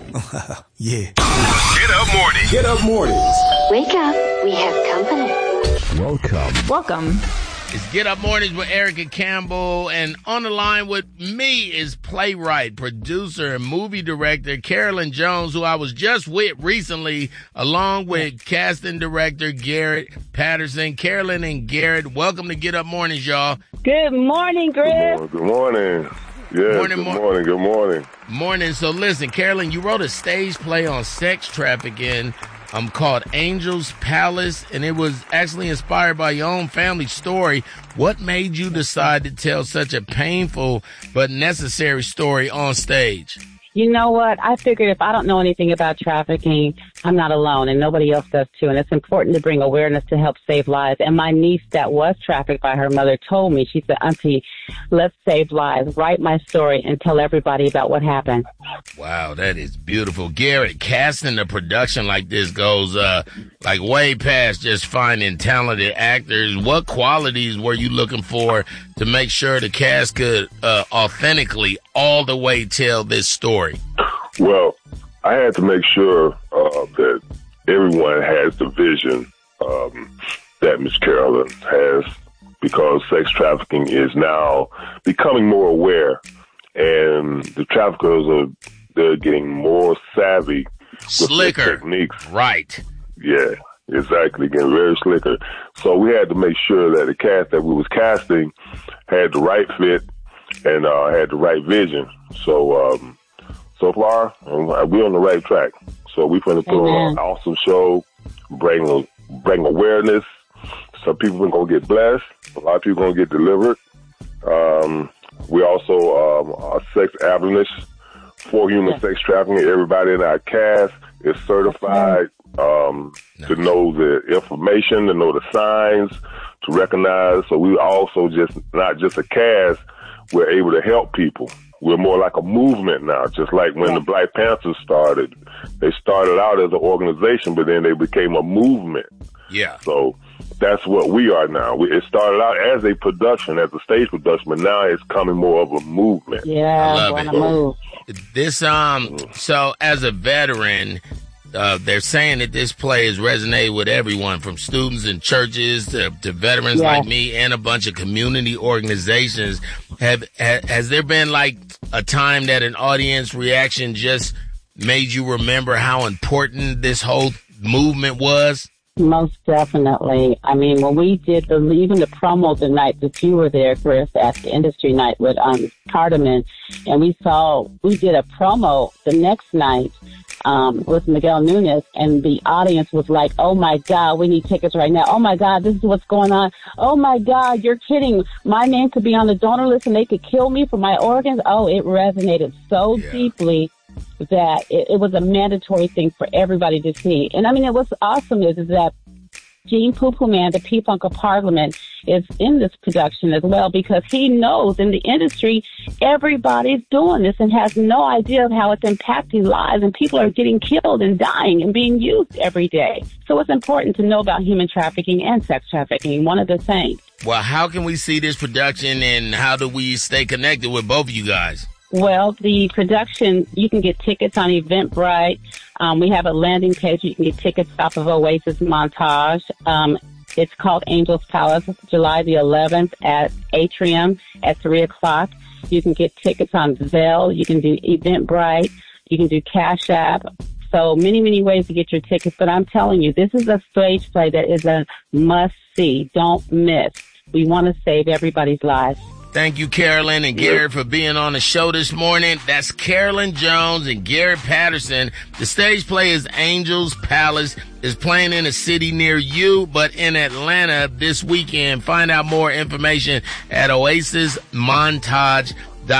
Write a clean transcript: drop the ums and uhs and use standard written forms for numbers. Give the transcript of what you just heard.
Yeah. Get up morning. Get up mornings. Wake up. We have company. Welcome. It's Get Up Mornings with Erica Campbell, and on the line with me is playwright, producer, and movie director Carolyn Jones, who I was just with recently, along with casting director Garrett Patterson. Carolyn and Garrett, welcome to Get Up Mornings, y'all. Good morning, Chris. Good morning. Yes, good morning. Morning. So listen, Carolyn, you wrote a stage play on sex trafficking called Angel's Palace, and it was actually inspired by your own family story. What made you decide to tell such a painful but necessary story on stage? You know what? I figured if I don't know anything about trafficking, I'm not alone, and nobody else does too. And it's important to bring awareness to help save lives. And my niece that was trafficked by her mother told me, she said, Auntie, let's save lives. Write my story and tell everybody about what happened. Wow, that is beautiful. Garrett, casting a production like this goes like way past just finding talented actors. What qualities were you looking for to make sure the cast could authentically all the way tell this story? Well, I had to make sure that everyone has the vision that Miss Carolyn has, because sex trafficking is now becoming more aware, and the traffickers they're getting more savvy, slicker with their techniques. Right. Yeah, exactly. Getting very slicker. So we had to make sure that the cast that we was casting had the right fit and had the right vision. So far, we're on the right track. So we're going to put on an awesome show, bring awareness. Some people are going to get blessed. A lot of people are going to get delivered. We also are sex abolionists for human sex trafficking. Everybody in our cast is certified to know the information, to know the signs, to recognize. So we also not just a cast, we're able to help people. We're more like a movement now, just like when the Black Panthers started. They started out as an organization, but then they became a movement. Yeah. So that's what we are now. It started out as a production, as a stage production, but now it's coming more of a movement. Yeah, I love it. Move. This, so as a veteran, they're saying that this play has resonated with everyone, from students in churches to veterans like me and a bunch of community organizations. Has there been like a time that an audience reaction just made you remember how important this whole movement was? Most definitely. I mean, when we did even the promo the night that you were there, Chris, at the industry night with Cardamom, and we did a promo the next night with Miguel Nunez, and the audience was like, oh my God, we need tickets right now. Oh my God, this is what's going on. Oh my God, you're kidding. My name could be on the donor list and they could kill me for my organs. Oh, it resonated so deeply that it was a mandatory thing for everybody to see. And I mean, what's awesome is that Gene Poo-Poo Man, the P-Funk of Parliament, is in this production as well, because he knows in the industry everybody's doing this and has no idea of how it's impacting lives, and people are getting killed and dying and being used every day. So it's important to know about human trafficking and sex trafficking, one of the same. Well, how can we see this production, and how do we stay connected with both of you guys? Well, the production, you can get tickets on Eventbrite. We have a landing page. You can get tickets off of Oasis Montage. It's called Angel's Palace, July the 11th at Atrium at 3 o'clock. You can get tickets on Zelle. You can do Eventbrite. You can do Cash App. So many, many ways to get your tickets. But I'm telling you, this is a stage play that is a must-see. Don't miss. We want to save everybody's lives. Thank you, Carolyn and Garrett, for being on the show this morning. That's Carolyn Jones and Garrett Patterson. The stage play is Angel's Palace. It's playing in a city near you, but in Atlanta this weekend. Find out more information at oasismontage.com.